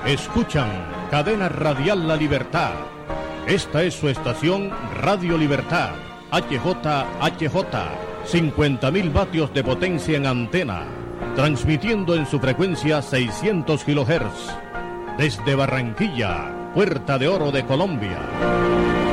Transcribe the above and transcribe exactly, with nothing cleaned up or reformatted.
Escuchan Cadena Radial La Libertad. Esta es su estación Radio Libertad, H J H J, cincuenta mil vatios de potencia en antena, transmitiendo en su frecuencia seiscientos kilohertz, desde Barranquilla, Puerta de Oro de Colombia.